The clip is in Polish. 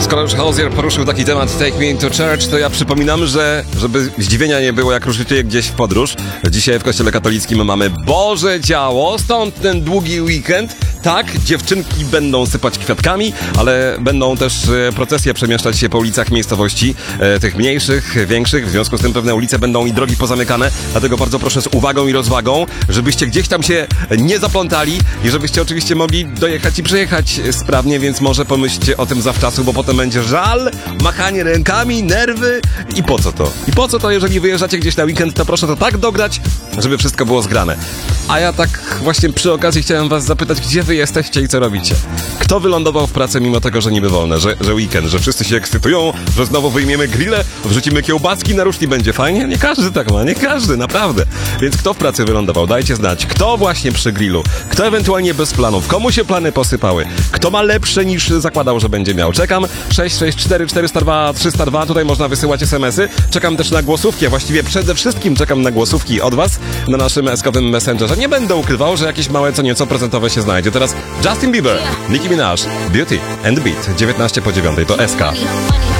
Skoro już Hozier poruszył taki temat Take Me Into Church, to ja przypominam, że żeby zdziwienia nie było, jak ruszycie gdzieś w podróż, dzisiaj w kościele katolickim mamy Boże Ciało, stąd ten długi weekend. Tak, dziewczynki będą sypać kwiatkami, ale będą też procesje przemieszczać się po ulicach miejscowości, tych mniejszych, większych, w związku z tym pewne ulice będą i drogi pozamykane, dlatego bardzo proszę z uwagą i rozwagą, żebyście gdzieś tam się nie zaplątali i żebyście oczywiście mogli dojechać i przejechać sprawnie, więc może pomyślcie o tym zawczasu, bo potem będzie żal, machanie rękami, nerwy i po co to? I po co to, jeżeli wyjeżdżacie gdzieś na weekend, to proszę to tak dograć, żeby wszystko było zgrane. A ja tak właśnie przy okazji chciałem was zapytać, gdzie wy jesteście i co robicie? Kto wylądował w pracy mimo tego, że niby wolne, że weekend, że wszyscy się ekscytują, że znowu wyjmiemy grille, wrzucimy kiełbaski na ruszki, będzie fajnie? Nie każdy tak ma, nie każdy, naprawdę. Więc kto w pracy wylądował? Dajcie znać. Kto właśnie przy grillu? Kto ewentualnie bez planów? Komu się plany posypały? Kto ma lepsze niż zakładał, że będzie miał? Czekam 664 402 302, tutaj można wysyłać SMS-y. Czekam też na głosówki, a właściwie przede wszystkim czekam na głosówki od was na naszym eskowym Messengerze. Nie będę ukrywał, że jakieś małe co nieco prezentowe się znajdzie. Teraz Justin Bieber, Nicki Minaj, Beauty and the Beat, 19 po 9, to SK.